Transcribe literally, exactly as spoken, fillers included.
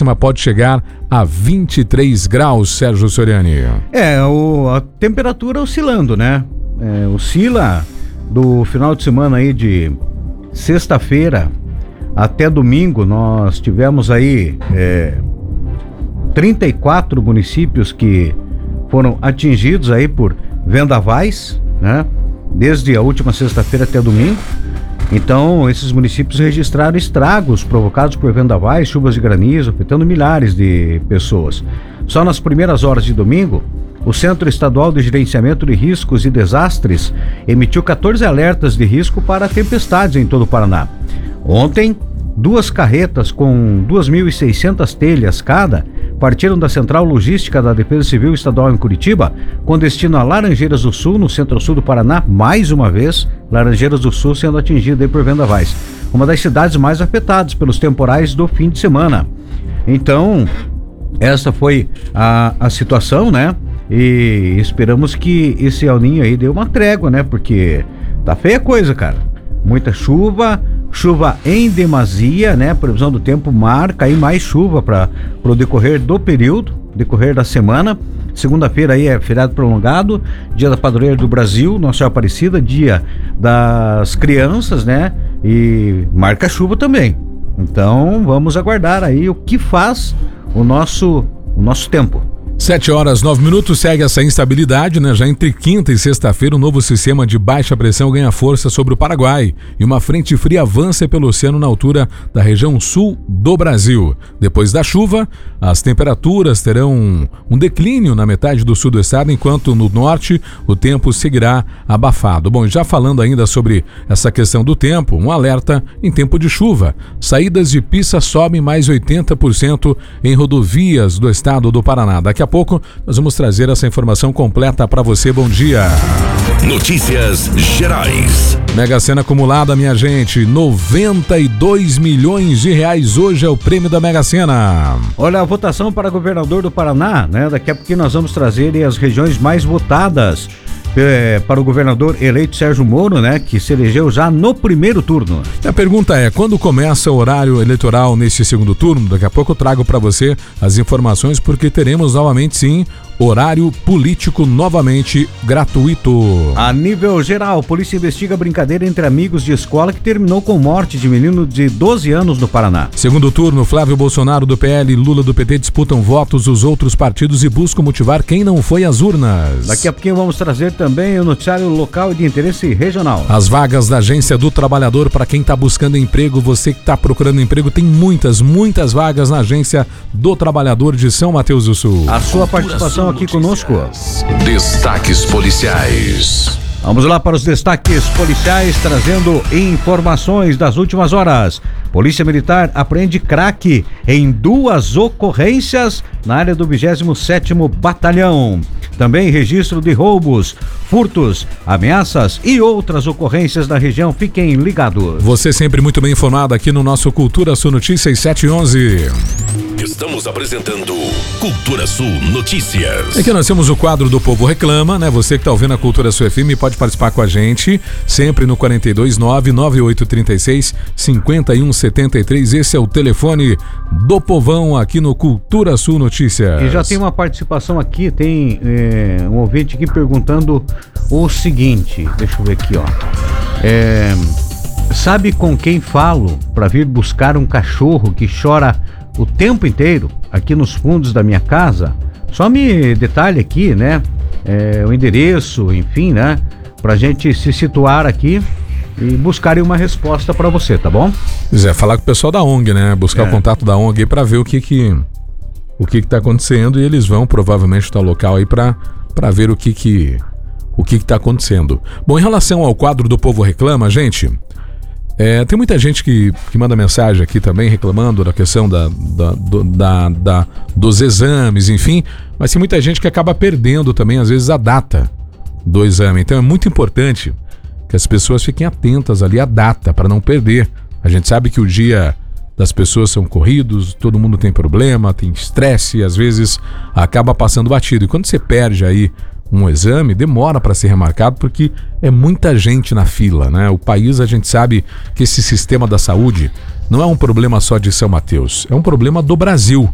máxima pode chegar a vinte e três graus, Sérgio Soriani. É, o, a temperatura oscilando, né? É, oscila do final de semana aí de sexta-feira até domingo. Nós tivemos aí é, trinta e quatro municípios que foram atingidos aí por vendavais, né? Desde a última sexta-feira até domingo. Então, esses municípios registraram estragos provocados por vendavais, chuvas de granizo, afetando milhares de pessoas. Só nas primeiras horas de domingo, o Centro Estadual de Gerenciamento de Riscos e Desastres emitiu quatorze alertas de risco para tempestades em todo o Paraná. Ontem, duas carretas com duas mil e seiscentas telhas cada partiram da Central Logística da Defesa Civil Estadual em Curitiba, com destino a Laranjeiras do Sul, no centro-sul do Paraná. Mais uma vez, Laranjeiras do Sul sendo atingida por vendavais, uma das cidades mais afetadas pelos temporais do fim de semana. Então, essa foi a, a situação, né? E esperamos que esse El Niño aí dê uma trégua, né? Porque tá feia a coisa, cara. Muita chuva, chuva em demasia, né? Previsão do tempo marca aí mais chuva para o decorrer do período, decorrer da semana. Segunda-feira aí é feriado prolongado, dia da Padroeira do Brasil, Nossa Senhora Aparecida, dia das crianças, né? E marca chuva também. Então vamos aguardar aí o que faz o nosso, o nosso tempo. Sete horas, nove minutos, segue essa instabilidade, né? Já entre quinta e sexta-feira, um novo sistema de baixa pressão ganha força sobre o Paraguai e uma frente fria avança pelo oceano na altura da região sul do Brasil. Depois da chuva, as temperaturas terão um declínio na metade do sul do estado, enquanto no norte o tempo seguirá abafado. Bom, já falando ainda sobre essa questão do tempo, um alerta em tempo de chuva. Saídas de pista sobem mais oitenta por cento em rodovias do estado do Paraná. Daqui a pouco nós vamos trazer essa informação completa para você. Bom dia. Notícias gerais. Mega Sena acumulada, minha gente, noventa e dois milhões de reais hoje é o prêmio da Mega Sena. Olha, a votação para governador do Paraná, né? Daqui a pouquinho nós vamos trazer as regiões mais votadas é, para o governador eleito Sérgio Moro, né? Que se elegeu já no primeiro turno. A pergunta é, quando começa o horário eleitoral nesse segundo turno? Daqui a pouco eu trago para você as informações, porque teremos novamente, sim, horário político novamente gratuito. A nível geral, a polícia investiga brincadeira entre amigos de escola que terminou com morte de menino de doze anos no Paraná. Segundo turno, Flávio Bolsonaro do P L e Lula do P T disputam votos dos outros partidos e buscam motivar quem não foi às urnas. Daqui a pouquinho vamos trazer também o noticiário local e de interesse regional. As vagas da Agência do Trabalhador para quem está buscando emprego, você que está procurando emprego, tem muitas, muitas vagas na Agência do Trabalhador de São Mateus do Sul. A sua participação aqui conosco. Destaques policiais. Vamos lá para os destaques policiais, trazendo informações das últimas horas. Polícia Militar apreende crack em duas ocorrências na área do vigésimo sétimo Batalhão. Também registro de roubos, furtos, ameaças e outras ocorrências da região. Fiquem ligados. Você sempre muito bem informado aqui no nosso Cultura Sul Notícias sete e onze. Estamos apresentando Cultura Sul Notícias. Aqui nós temos o quadro do Povo Reclama, né? Você que está ouvindo a Cultura Sul F M pode participar com a gente, sempre no quatro dois nove, nove oito três seis, cinco um sete três. Esse é o telefone do povão aqui no Cultura Sul Notícias. E já tem uma participação aqui, tem é, um ouvinte aqui perguntando o seguinte, deixa eu ver aqui, ó. É, sabe com quem falo para vir buscar um cachorro que chora o tempo inteiro aqui nos fundos da minha casa? Só me detalhe aqui, né? É, o endereço, enfim, né? Pra gente se situar aqui e buscarem uma resposta para você, tá bom? Zé, falar com o pessoal da O N G, né? Buscar é. o contato da O N G para ver o que que o que que tá acontecendo, e eles vão provavelmente estar no local aí para para ver o que que o que que tá acontecendo. Bom, em relação ao quadro do Povo Reclama, gente, É, tem muita gente que, que manda mensagem aqui também reclamando da questão da, da, do, da, da, dos exames, enfim, mas tem muita gente que acaba perdendo também, às vezes, a data do exame. Então é muito importante que as pessoas fiquem atentas ali à data, para não perder. A gente sabe que o dia das pessoas são corridos, todo mundo tem problema, tem estresse, e às vezes acaba passando batido. E quando você perde aí um exame, demora para ser remarcado, porque é muita gente na fila, né? O país, a gente sabe que esse sistema da saúde não é um problema só de São Mateus, é um problema do Brasil.